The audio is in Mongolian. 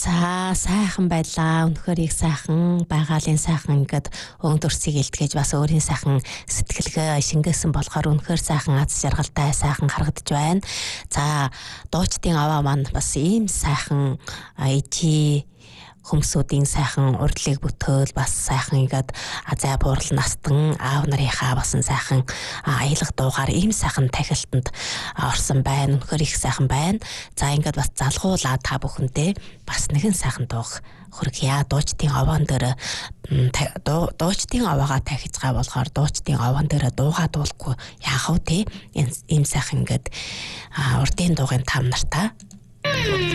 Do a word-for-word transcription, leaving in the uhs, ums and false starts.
За сайхан байлаа. Үнэхээр их сайхан байгалийн сайхан ингээд өндөөрсийг илтгэж бас өөрийн сайхан сэтгэлгээ шингээсэн болохоор үнэхээр сайхан аз жаргалтай сайхан харагдаж байна. За дуучдын аваа маань бас ийм сайхан ижи хүмүүсийн сайхан урдлыг бүтээл бас сайхан ингээд азай буурал настан аав нарынхаа басан сайхан аялах дуугаар ийм сайхан тахилтанд орсон байна. Үнэхээр их сайхан байна. За ингээд бас залгуулаа та бүхэндээ бас нэгэн сайхан дууг хөргийа. Дуучдын овоон дээр дуучдын овоогоо тахиж байгаа болохоор дуучдын овоон дээр дуугаа дуулахгүй яах вэ те? Ийм сайхан ингээд урдын дуугын там нартаа